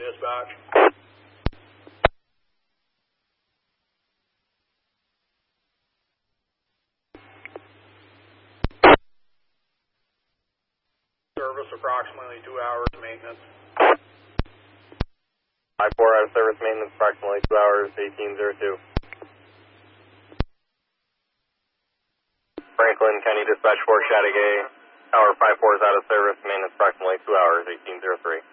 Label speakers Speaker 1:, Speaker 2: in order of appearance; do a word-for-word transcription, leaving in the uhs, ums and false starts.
Speaker 1: Dispatch. Service approximately two hours maintenance.
Speaker 2: five four out of service maintenance approximately two hours, eighteen zero two. Franklin County Dispatch four Chattagay, Tower five four is out of service, maintenance approximately two hours, eighteen zero three.